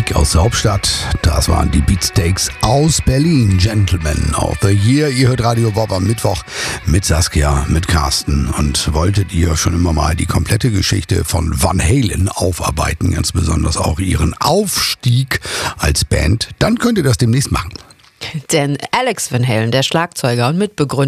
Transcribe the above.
Musik aus der Hauptstadt. Das waren die Beatsteaks aus Berlin. Gentlemen of the Year. Ihr hört Radio Bob am Mittwoch mit Saskia, mit Carsten. Und wolltet ihr schon immer mal die komplette Geschichte von Van Halen aufarbeiten, ganz besonders auch ihren Aufstieg als Band, dann könnt ihr das demnächst machen. Denn Alex Van Halen, der Schlagzeuger und Mitbegründer